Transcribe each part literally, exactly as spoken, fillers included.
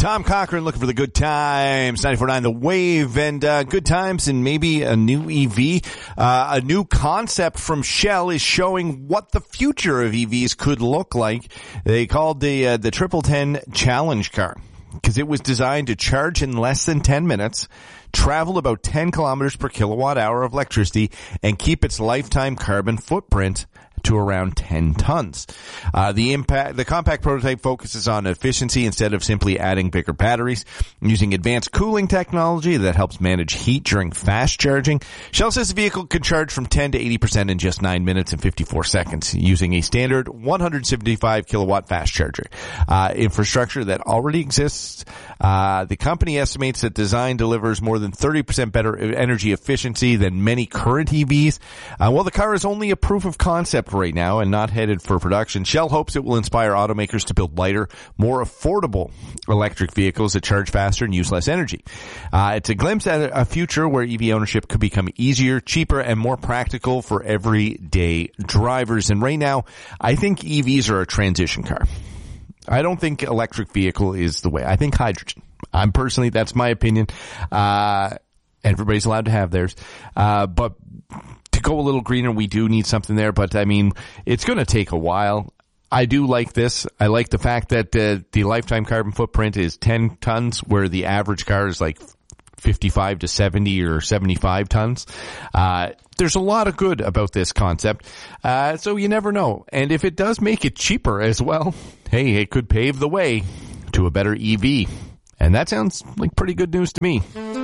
Tom Cochran looking for the good times, ninety-four point nine The Wave, and uh, good times and maybe a new E V. Uh, a new concept from Shell is showing what the future of E Vs could look like. They called the uh, the Triple Ten Challenge car because it was designed to charge in less than ten minutes, travel about ten kilometers per kilowatt hour of electricity, and keep its lifetime carbon footprint to around ten tons. Uh, the impact, the compact prototype focuses on efficiency instead of simply adding bigger batteries. Using advanced cooling technology that helps manage heat during fast charging, Shell says the vehicle can charge from ten to eighty percent in just nine minutes and fifty-four seconds using a standard one hundred seventy-five kilowatt fast charger. Uh, infrastructure that already exists. Uh, the company estimates that design delivers more than thirty percent better energy efficiency than many current E Vs. Uh, while the car is only a proof of concept right now and not headed for production, Shell hopes it will inspire automakers to build lighter, more affordable electric vehicles that charge faster and use less energy. Uh, it's a glimpse at a future where E V ownership could become easier, cheaper, and more practical for everyday drivers. And right now, I think E Vs are a transition car. I don't think electric vehicle is the way. I think hydrogen. I'm personally, that's my opinion. Uh, everybody's allowed to have theirs. Uh, but to go a little greener, we do need something there. But I mean, it's going to take a while. I do like this. I like the fact that uh, the lifetime carbon footprint is ten tons, where the average car is like fifty-five to seventy or seventy-five tons. Uh, there's a lot of good about this concept. Uh, so you never know. And if it does make it cheaper as well, hey, it could pave the way to a better E V. And that sounds like pretty good news to me.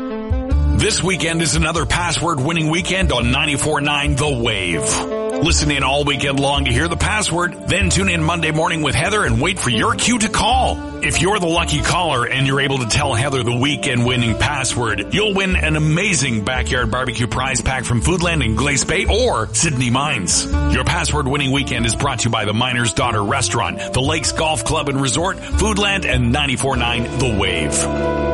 This weekend is another password-winning weekend on ninety-four point nine The Wave. Listen in all weekend long to hear the password, then tune in Monday morning with Heather and wait for your cue to call. If you're the lucky caller and you're able to tell Heather the weekend-winning password, you'll win an amazing backyard barbecue prize pack from Foodland in Glace Bay or Sydney Mines. Your password-winning weekend is brought to you by the Miner's Daughter Restaurant, the Lakes Golf Club and Resort, Foodland, and ninety-four point nine The Wave.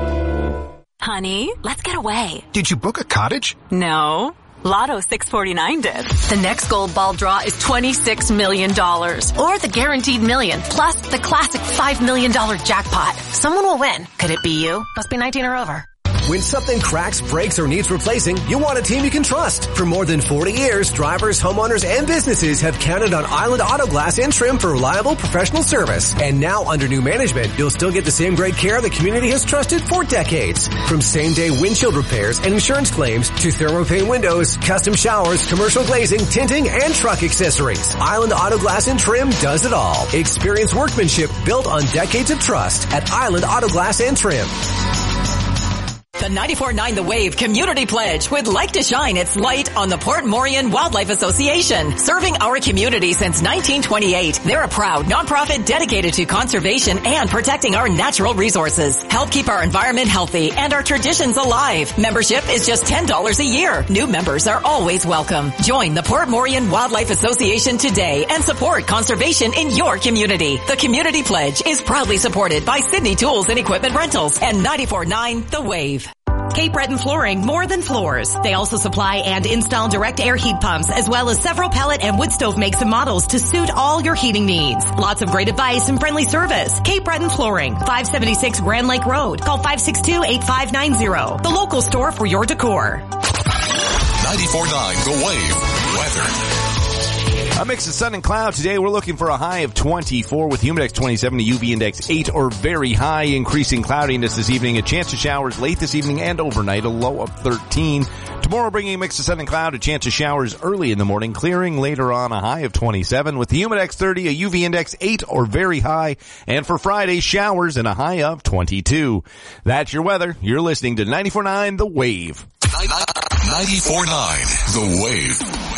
Honey, let's get away. Did you book a cottage? No. Lotto six forty-nine did. The next gold ball draw is twenty-six million dollars. Or the guaranteed million, plus the classic five million dollars jackpot. Someone will win. Could it be you? Must be nineteen or over. When something cracks, breaks, or needs replacing, you want a team you can trust. For more than forty years, drivers, homeowners, and businesses have counted on Island Auto Glass and Trim for reliable professional service. And now, under new management, you'll still get the same great care the community has trusted for decades. From same-day windshield repairs and insurance claims to thermopane windows, custom showers, commercial glazing, tinting, and truck accessories, Island Auto Glass and Trim does it all. Experience workmanship built on decades of trust at Island Auto Glass and Trim. The ninety-four point nine The Wave Community Pledge would like to shine its light on the Port Morion Wildlife Association, serving our community since nineteen twenty-eight. They're a proud nonprofit dedicated to conservation and protecting our natural resources. Help keep our environment healthy and our traditions alive. Membership is just ten dollars a year. New members are always welcome. Join the Port Morion Wildlife Association today and support conservation in your community. The Community Pledge is proudly supported by Sydney Tools and Equipment Rentals and ninety-four point nine The Wave. Cape Breton Flooring, more than floors. They also supply and install direct air heat pumps, as well as several pellet and wood stove makes and models to suit all your heating needs. Lots of great advice and friendly service. Cape Breton Flooring, five seventy-six Grand Lake Road. Call five six two, eight five nine zero. The local store for your decor. ninety-four point nine The Wave. Weather. A mix of sun and cloud. Today we're looking for a high of twenty-four with humidex twenty-seven, a U V index eight or very high. Increasing cloudiness this evening, a chance of showers late this evening and overnight, a low of thirteen. Tomorrow bringing a mix of sun and cloud, a chance of showers early in the morning, clearing later on, a high of twenty-seven with the humidex thirty, a U V index eight or very high. And for Friday, showers and a high of twenty-two. That's your weather. You're listening to ninety-four point nine The Wave. ninety-four point nine The Wave.